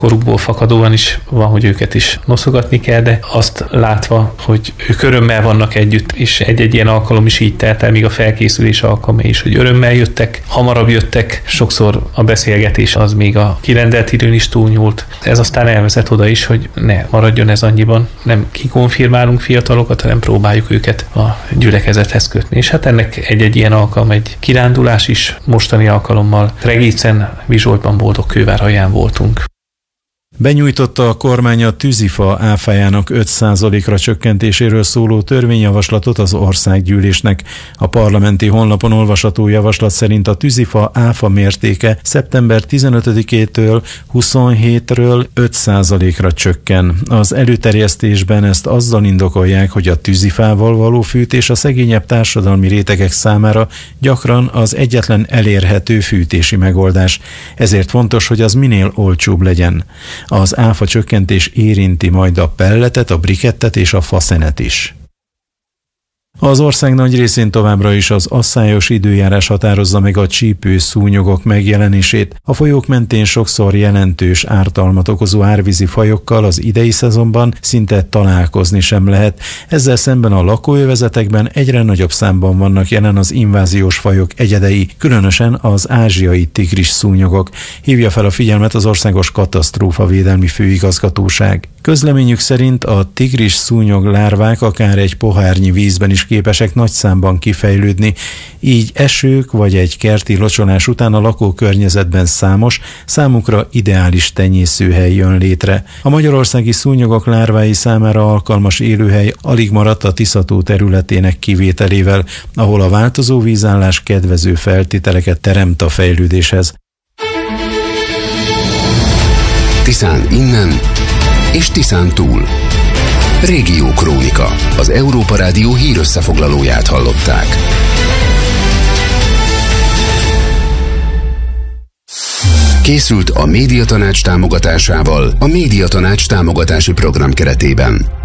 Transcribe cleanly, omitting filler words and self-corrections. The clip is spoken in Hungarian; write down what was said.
korukból fakadóan is van, hogy őket is noszogatni kell, de azt látva, hogy ők örömmel vannak együtt, és egy-egy ilyen alkalom is így telt el, míg a felkészülés alkalma is, hogy örömmel jöttek, hamarabb jöttek, sokszor a beszélgetés az még a kirendelt időn is túlnyúlt. Ez aztán elvezet oda is, hogy ne maradjon ez annyiban, nem kikonfirmálunk fiatalokat, hanem próbáljuk őket a gyülekezethez kötni. És hát ennek egy-egy ilyen alkalom, egy kirándulás is, mostani alkalommal Regécen, Vizsoltban, Boldogkővárhaján voltunk. Benyújtotta a kormány a tűzifa áfájának 5%-ra csökkentéséről szóló törvényjavaslatot az országgyűlésnek. A parlamenti honlapon olvasható javaslat szerint a tűzifa áfa mértéke szeptember 15-től 27-ről 5%-ra csökken. Az előterjesztésben ezt azzal indokolják, hogy a tűzifával való fűtés a szegényebb társadalmi rétegek számára gyakran az egyetlen elérhető fűtési megoldás. Ezért fontos, hogy az minél olcsóbb legyen. Az áfa csökkentés érinti majd a pelletet, a brikettet és a faszenet is. Az ország nagy részén továbbra is az asszályos időjárás határozza meg a csípő szúnyogok megjelenését. A folyók mentén sokszor jelentős ártalmat okozó árvízi fajokkal az idei szezonban szinte találkozni sem lehet. Ezzel szemben a lakóövezetekben egyre nagyobb számban vannak jelen az inváziós fajok egyedei, különösen az ázsiai tigris szúnyogok. Hívja fel a figyelmet az Országos Katasztrófavédelmi Főigazgatóság. Közleményük szerint a tigris szúnyog lárvák akár egy pohárnyi vízben is képesek nagy számban kifejlődni, így esők vagy egy kerti locsolás után a lakókörnyezetben számos, számukra ideális tenyészőhely jön létre. A magyarországi szúnyogok lárvái számára alkalmas élőhely alig maradt a Tisza-tó területének kivételével, ahol a változó vízállás kedvező feltételeket teremt a fejlődéshez. Tiszán innen és Tiszán túl. Régiókrónika, az Európa Rádió hírösszefoglalóját hallották. Készült a Médiatanács támogatásával a Médiatanács támogatási program keretében.